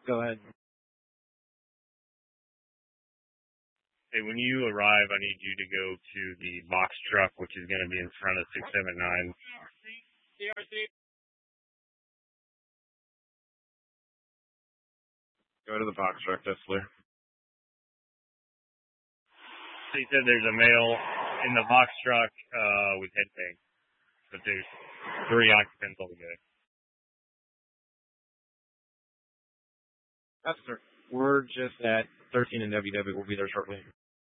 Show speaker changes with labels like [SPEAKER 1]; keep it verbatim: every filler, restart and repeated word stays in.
[SPEAKER 1] Go ahead.
[SPEAKER 2] Hey, when you arrive, I need you to go to the box truck, which is going to be in front of six seven nine.
[SPEAKER 1] Go to the box truck, that's clear.
[SPEAKER 2] So you said there's a male in the box truck uh, with head pain, but there's three occupants altogether.
[SPEAKER 1] That's sir. We're just at thirteen in W W. We'll be there shortly.